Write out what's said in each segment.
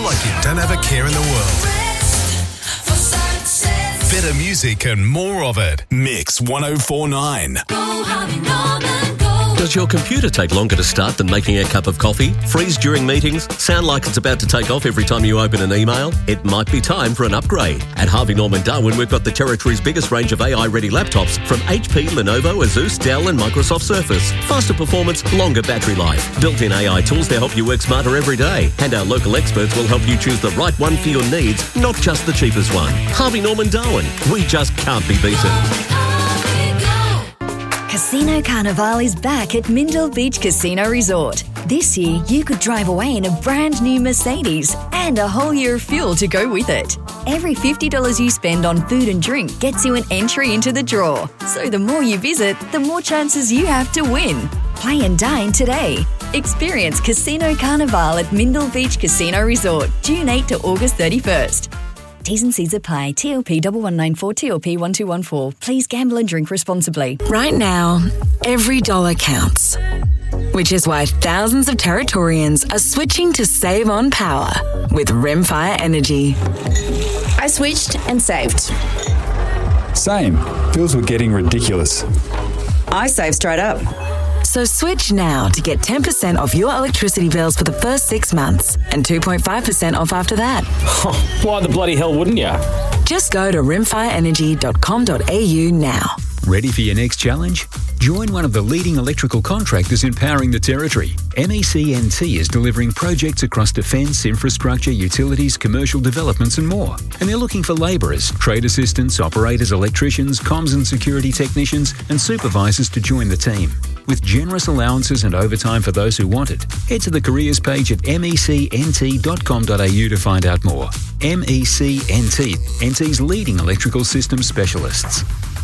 like you don't have a care in the world. Better music and more of it. Mix 1049. Go, Harvey Norman, go. Does your computer take longer to start than making a cup of coffee? Freeze during meetings? Sound like it's about to take off every time you open an email? It might be time for an upgrade. At Harvey Norman Darwin, we've got the territory's biggest range of AI-ready laptops from HP, Lenovo, Asus, Dell and Microsoft Surface. Faster performance, longer battery life. Built-in AI tools to help you work smarter every day. And our local experts will help you choose the right one for your needs, not just the cheapest one. Harvey Norman Darwin. We just can't be beaten. Casino Carnival is back at Mindil Beach Casino Resort. This year, you could drive away in a brand new Mercedes and a whole year of fuel to go with it. Every $50 you spend on food and drink gets you an entry into the draw. So the more you visit, the more chances you have to win. Play and dine today. Experience Casino Carnival at Mindil Beach Casino Resort, June 8 to August 31st. T's and C's apply. TLP 1194 TLP 1214. Please gamble and drink responsibly. Right now, every dollar counts. Which is why thousands of Territorians are switching to save on power with Rimfire Energy. I switched and saved. Same. Bills were getting ridiculous. I saved straight up. So switch now to get 10% off your electricity bills for the first 6 months and 2.5% off after that. Why the bloody hell wouldn't you? Just go to rimfireenergy.com.au now. Ready for your next challenge? Join one of the leading electrical contractors empowering the Territory. MECNT is delivering projects across defence, infrastructure, utilities, commercial developments and more. And they're looking for labourers, trade assistants, operators, electricians, comms and security technicians and supervisors to join the team. With generous allowances and overtime for those who want it, head to the careers page at mecnt.com.au to find out more. MECNT, NT's leading electrical systems specialists.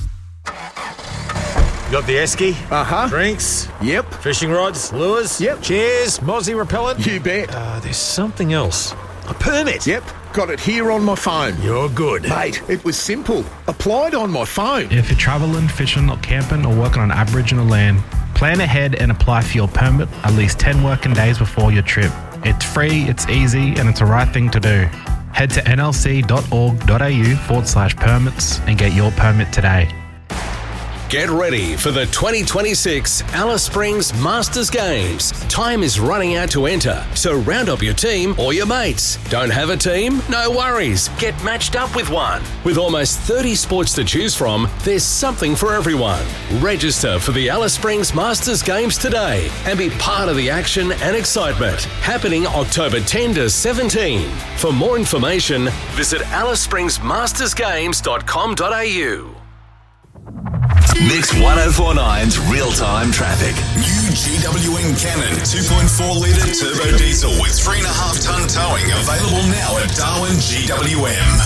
You got the esky? Uh-huh. Drinks? Yep. Fishing rods? Lures? Yep. Chairs? Mozzie repellent? You bet. There's something else. A permit? Yep. Got it here on my phone. You're good. Mate, it was simple. Applied on my phone. If you're travelling, fishing or camping or working on Aboriginal land, plan ahead and apply for your permit at least 10 working days before your trip. It's free, it's easy and it's the right thing to do. Head to nlc.org.au/permits and get your permit today. Get ready for the 2026 Alice Springs Masters Games. Time is running out to enter, so round up your team or your mates. Don't have a team? No worries. Get matched up with one. With almost 30 sports to choose from, there's something for everyone. Register for the Alice Springs Masters Games today and be part of the action and excitement. Happening October 10 to 17. For more information, visit alicespringsmastersgames.com.au. Mix 1049's real-time traffic. New GWM Cannon 2.4 litre turbo diesel with 3.5 tonne towing available now at Darwin GWM.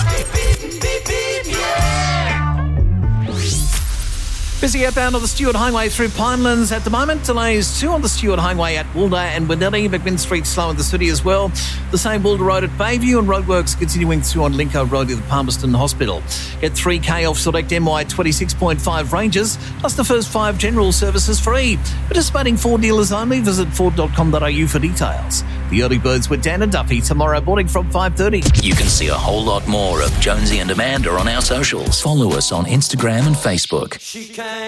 Busy outbound on the Stewart Highway through Pinelands at the moment. Delays 2 on the Stewart Highway at Wilder and Winnelly. McMinn Street slow in the city as well. The same Wilder Road at Bayview and roadworks continuing through on Lincoln Road to the Palmerston Hospital. Get 3K off select MY 26.5 ranges, plus the first 5 general services free. Participating Ford dealers only. Visit Ford.com.au for details. The early birds with Dan and Duffy tomorrow morning from 5:30. You can see a whole lot more of Jonesy and Amanda on our socials. Follow us on Instagram and Facebook.